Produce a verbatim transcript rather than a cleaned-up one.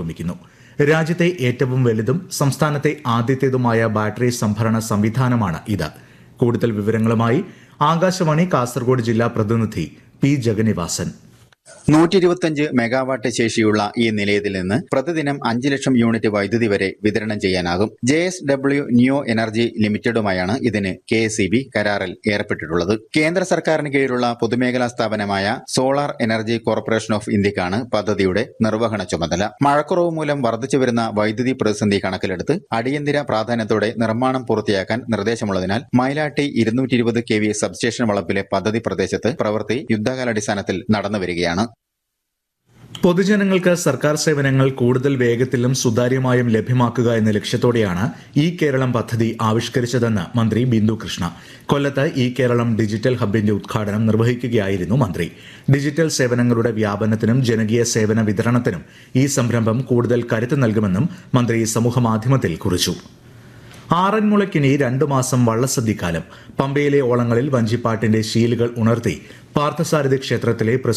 പുരോഗമിക്കുന്നു. രാജ്യത്തെ ഏറ്റവും വലുതും സംസ്ഥാനത്തെ ആദ്യത്തേതുമായ ബാറ്ററി സംഭരണ സംവിധാനമാണ് ഇത്. കൂടുതൽ വിവരങ്ങളുമായി ആകാശവാണി കാസർഗോഡ് ജില്ലാ പ്രതിനിധി പി ജഗന്നിവാസൻ. നൂറ്റി ഇരുപത്തിയഞ്ച് മെഗാവാട്ട് ശേഷിയുള്ള ഈ നിലയത്തിൽ നിന്ന് പ്രതിദിനം അഞ്ച് ലക്ഷം യൂണിറ്റ് വൈദ്യുതി വരെ വിതരണം ചെയ്യാനാകും. J S W new energy ലിമിറ്റഡുമായാണ് ഇതിന് കെ എസ് ഇ ബി കരാറിൽ ഏർപ്പെട്ടിട്ടുള്ളത്. കേന്ദ്ര സർക്കാരിന് കീഴിലുള്ള പൊതുമേഖലാ സ്ഥാപനമായ സോളാർ എനർജി കോർപ്പറേഷൻ ഓഫ് ഇന്ത്യക്കാണ് പദ്ധതിയുടെ നിർവഹണ ചുമതല. മഴക്കുറവ് മൂലം വർദ്ധിച്ചുവരുന്ന വൈദ്യുതി പ്രതിസന്ധി കണക്കിലെടുത്ത് അടിയന്തര പ്രാധാന്യത്തോടെ നിർമ്മാണം പൂർത്തിയാക്കാൻ നിർദ്ദേശമുള്ളതിനാൽ മൈലാട്ടി ഇരുന്നൂറ്റി ഇരുപത് കെ വി സബ്സ്റ്റേഷൻ വളപ്പിലെ പദ്ധതി പ്രദേശത്ത് പ്രവൃത്തി യുദ്ധകാലാടിസ്ഥാനത്തിൽ നടന്നുവരികയാണ്. പൊതുജനങ്ങൾക്ക് സർക്കാർ സേവനങ്ങൾ കൂടുതൽ വേഗത്തിലും സുതാര്യമായും ലഭ്യമാക്കുക എന്ന ലക്ഷ്യത്തോടെയാണ് ഇ കേരളം പദ്ധതി ആവിഷ്കരിച്ചതെന്ന് മന്ത്രി ബിന്ദു കൃഷ്ണ. കൊല്ലത്ത് ഇ കേരളം ഡിജിറ്റൽ ഹബിന്റെ ഉദ്ഘാടനം നിർവഹിക്കുകയായിരുന്നു മന്ത്രി. ഡിജിറ്റൽ സേവനങ്ങളുടെ വ്യാപനത്തിനും ജനകീയ സേവന വിതരണത്തിനും ഈ സംരംഭം കൂടുതൽ കരുത്ത് നൽകുമെന്നും മന്ത്രി സമൂഹമാധ്യമത്തിൽ കുറിച്ചു. ആറന്മുളയ്ക്കിനി രണ്ടു മാസം വള്ളസദ്യക്കാലം. പമ്പയിലെ ഓളങ്ങളിൽ വഞ്ചിപ്പാട്ടിന്റെ ശീലുകൾ ഉണർത്തി പാർത്ഥസാരഥി ക്ഷേത്രത്തിലെ